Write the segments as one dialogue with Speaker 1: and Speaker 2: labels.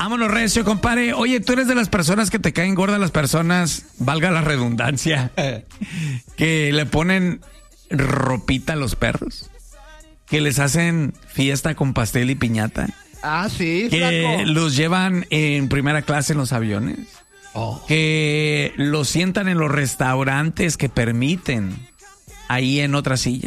Speaker 1: Vámonos, recio, compadre. Oye, ¿tú eres de las personas que te caen gordas las personas, valga la redundancia, que le ponen ropita a los perros? Que les hacen fiesta con pastel y piñata.
Speaker 2: Ah, sí,
Speaker 1: que
Speaker 2: flaco.
Speaker 1: los llevan en primera clase en los aviones. Que los sientan en los restaurantes que permiten ahí en otra silla.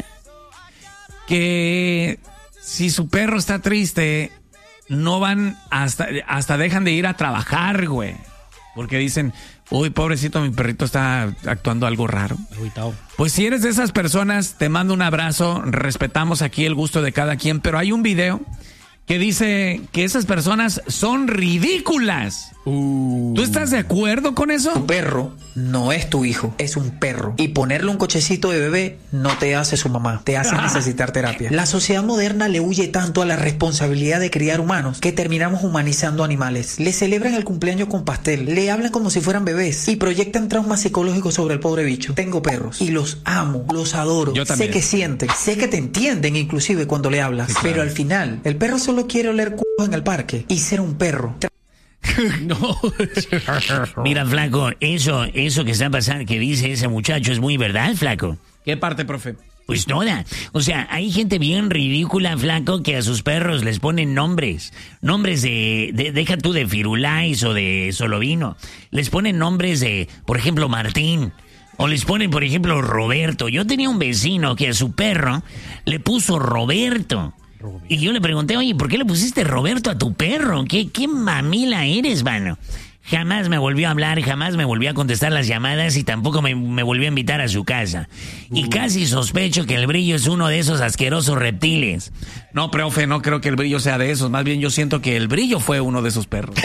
Speaker 1: Que si su perro está triste, no van hasta dejan de ir a trabajar, güey. Porque dicen, uy, pobrecito, mi perrito está actuando algo raro. Pues si eres de esas personas, te mando un abrazo. Respetamos aquí el gusto de cada quien, pero hay un video que dice que esas personas son ridículas. ¿Tú estás de acuerdo con eso?
Speaker 3: Tu perro no es tu hijo, es un perro. Y ponerle un cochecito de bebé no te hace su mamá, te hace necesitar terapia. La sociedad moderna le huye tanto a la responsabilidad de criar humanos que terminamos humanizando animales. Le celebran el cumpleaños con pastel, le hablan como si fueran bebés y proyectan traumas psicológicos sobre el pobre bicho. Tengo perros y los amo, los adoro.
Speaker 1: Yo también.
Speaker 3: Sé que sienten, sé que te entienden inclusive cuando le hablas. Sí, claro. Pero al final, el perro solo quiere oler en el parque y ser un perro.
Speaker 1: No.
Speaker 4: Mira, flaco, eso que está pasando, que dice ese muchacho, es muy verdad, flaco.
Speaker 1: ¿Qué parte, profe?
Speaker 4: Pues toda. O sea, hay gente bien ridícula, flaco, que a sus perros les ponen nombres. Nombres deja tú de Firulais o de Solovino. Les ponen nombres de, por ejemplo, Martín. O les ponen, por ejemplo, Roberto. Yo tenía un vecino que a su perro le puso Roberto. Y yo le pregunté, oye, ¿por qué le pusiste Roberto a tu perro? ¿Qué mamila eres, mano? Jamás me volvió a hablar, jamás me volvió a contestar las llamadas y tampoco me volvió a invitar a su casa. Y casi sospecho que el Brillo es uno de esos asquerosos reptiles.
Speaker 1: No, profe, no creo que el Brillo sea de esos. Más bien yo siento que el Brillo fue uno de esos perros.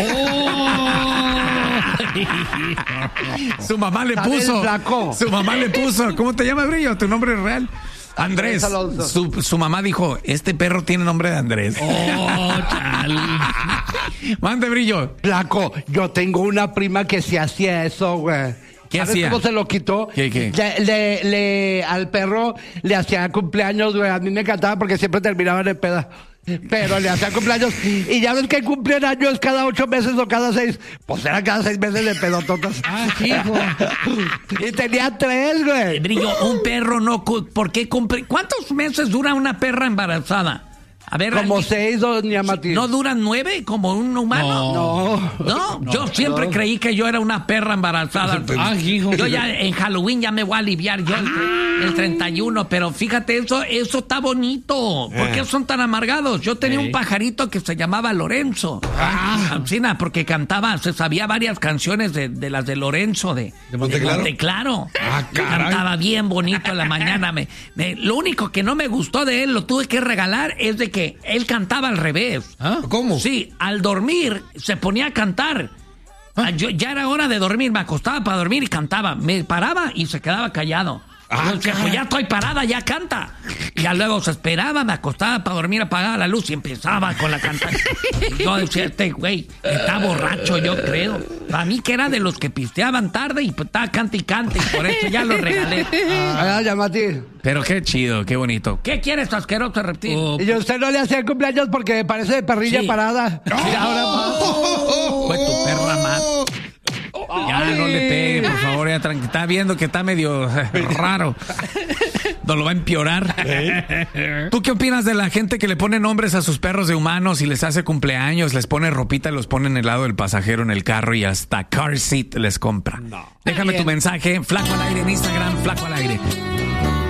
Speaker 1: Su mamá le puso. ¿Cómo te llamas, Brillo? ¿Tu nombre es real? Andrés. Su mamá dijo, este perro tiene nombre de Andrés. Mande, Brillo.
Speaker 2: Flaco, yo tengo una prima que se hacía eso, güey.
Speaker 1: ¿Qué
Speaker 2: ¿Sabes
Speaker 1: hacía?
Speaker 2: cómo se lo quitó?
Speaker 1: ¿Qué?
Speaker 2: Al perro le hacía cumpleaños, güey. A mí me encantaba porque siempre terminaban en peda. Pero le hacía cumpleaños. Y ya ves que cumplían años cada 8 meses o cada 6. Pues era cada 6 meses de pedototas.
Speaker 1: Hijo.
Speaker 2: Y tenía 3, güey.
Speaker 1: Brillo, un perro no... ¿Por qué cumple? ¿Cuántos meses dura una perra embarazada? A ver,
Speaker 2: como 6, doña Matilde.
Speaker 1: ¿No duran 9 como un humano? No, yo siempre creí que yo era una perra embarazada. Yo ya en Halloween ya me voy a aliviar yo el 31, pero fíjate, eso está bonito. ¿Por qué son tan amargados? Yo tenía un pajarito que se llamaba Lorenzo. Ancina, porque cantaba, se sabía varias canciones de las de Lorenzo de Monteclaro. Cantaba bien bonito en la mañana. Lo único que no me gustó de él, lo tuve que regalar, es de que él cantaba al revés.
Speaker 5: ¿Cómo?
Speaker 1: Sí, al dormir se ponía a cantar. Ya era hora de dormir, me acostaba para dormir y cantaba. Me paraba y se quedaba callado. Yo, pues ya estoy parada, ya canta. Y ya luego se esperaba, me acostaba para dormir, apagaba la luz y empezaba con la cantada. Yo decía, este güey está borracho, yo creo. Para mí que era de los que pisteaban tarde y pues, estaba cante y cante, y por eso ya lo regalé.
Speaker 2: Llámate.
Speaker 1: Pero qué chido, qué bonito. ¿Qué quieres, tu asqueroso reptil?
Speaker 2: Y usted no le hacía cumpleaños porque me parece de perrilla parada. Mira, ahora
Speaker 1: fue tu perra más. Ya no le pegue, por favor, ya tranquilo. Está viendo que está medio raro. No lo va a empeorar. ¿Tú qué opinas de la gente que le pone nombres a sus perros de humanos y les hace cumpleaños, les pone ropita, los pone en el lado del pasajero en el carro y hasta car seat les compra? Déjame tu mensaje, Flaco al Aire en Instagram, Flaco al Aire.